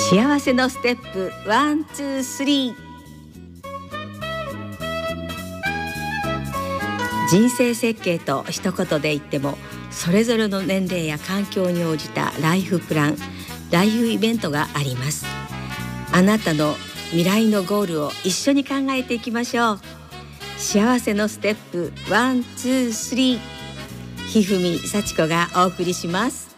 幸せのステップ1、2、3。人生設計と一言で言っても、それぞれの年齢や環境に応じたライフプラン、ライフイベントがあります。あなたの未来のゴールを一緒に考えていきましょう。幸せのステップ1、2、3。ひふみさちこがお送りします。